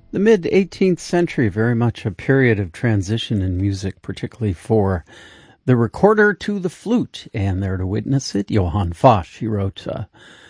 The mid-18th century, very much a period of transition in music, particularly for the recorder to the flute, and there to witness it, Johann Focht. He wrote